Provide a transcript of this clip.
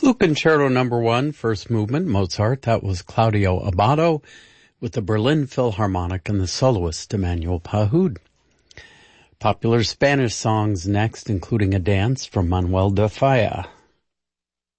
Flute Concerto No. 1, first movement, Mozart. That was Claudio Abbado with the Berlin Philharmonic and the soloist Emmanuel Pahud. Popular Spanish songs next, including a dance from Manuel de Falla.